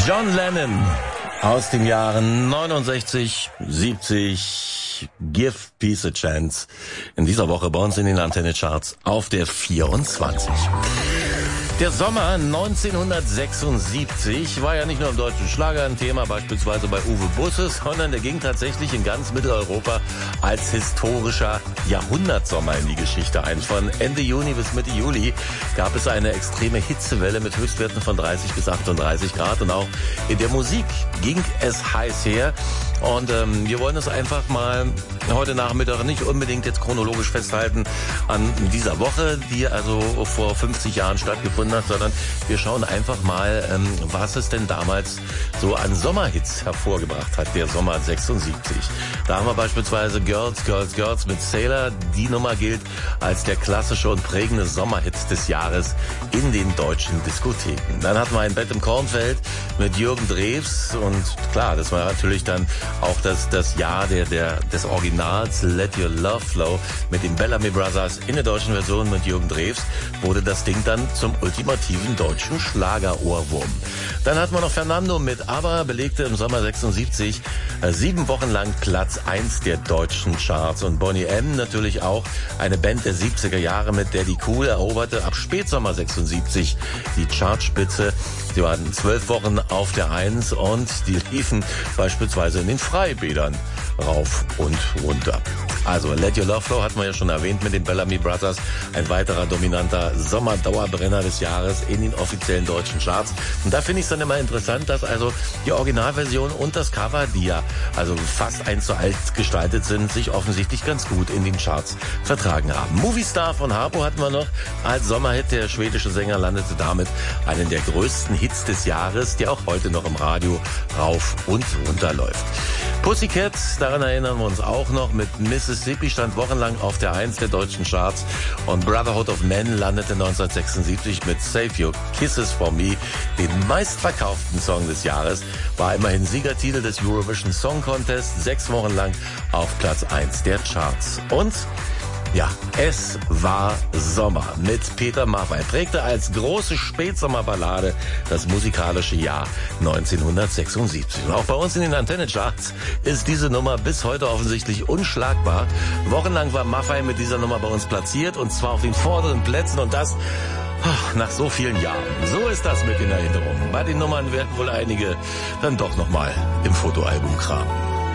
John Lennon aus den Jahren 69, 70, Give Peace a Chance. In dieser Woche bei uns in den Antenne Charts auf der 24. Der Sommer 1976 war ja nicht nur im deutschen Schlager ein Thema, beispielsweise bei Uwe Busse, sondern der ging tatsächlich in ganz Mitteleuropa als historischer Jahrhundertsommer in die Geschichte ein. Von Ende Juni bis Mitte Juli gab es eine extreme Hitzewelle mit Höchstwerten von 30 bis 38 Grad und auch in der Musik ging es heiß her. Und wir wollen es einfach mal heute Nachmittag nicht unbedingt jetzt chronologisch festhalten an dieser Woche, die also vor 50 Jahren stattgefunden hat, sondern wir schauen einfach mal, was es denn damals so an Sommerhits hervorgebracht hat, der Sommer 76. Da haben wir beispielsweise Girls, Girls, Girls mit Sailor. Die Nummer gilt als der klassische und prägende Sommerhit des Jahres in den deutschen Diskotheken. Dann hatten wir ein Bett im Kornfeld mit Jürgen Drews und klar, das war natürlich dann auch das Jahr des Originals Let Your Love Flow mit den Bellamy Brothers in der deutschen Version mit Jürgen Drews wurde das Ding dann zum ultimativen deutschen Schlagerohrwurm. Dann hatten wir noch Fernando mit ABBA, belegte im Sommer 76 7 Wochen lang Platz 1 der deutschen Charts. Und Boney M. natürlich auch eine Band der 70er Jahre, mit der die Cool eroberte ab Spätsommer 76 die Chartspitze. Sie waren 12 Wochen auf der 1 und die liefen beispielsweise in den Freibädern rauf und runter. Also Let Your Love Flow hatten wir ja schon erwähnt mit den Bellamy Brothers. Ein weiterer dominanter Sommerdauerbrenner des Jahres in den offiziellen deutschen Charts. Und da finde ich es dann immer interessant, dass also die Originalversion und das Cover, die ja also fast 1:1 gestaltet sind, sich offensichtlich ganz gut in den Charts vertragen haben. Movie Star von Harpo hatten wir noch als Sommerhit. Der schwedische Sänger landete damit einen der größten Hits des Jahres, der auch heute noch im Radio rauf und runter läuft. Pussycat, daran erinnern wir uns auch noch, mit Mississippi stand wochenlang auf der 1 der deutschen Charts und Brotherhood of Men landete 1976 mit Save Your Kisses for Me, den meistverkauften Song des Jahres, war immerhin Siegertitel des Eurovision Song Contest, 6 Wochen lang auf Platz 1 der Charts. Und ja, es war Sommer mit Peter Maffay, prägte als große Spätsommerballade das musikalische Jahr 1976. Und auch bei uns in den Antenne-Charts ist diese Nummer bis heute offensichtlich unschlagbar. Wochenlang war Maffay mit dieser Nummer bei uns platziert und zwar auf den vorderen Plätzen und das nach so vielen Jahren. So ist das mit den Erinnerungen. Bei den Nummern werden wohl einige dann doch nochmal im Fotoalbum kramen.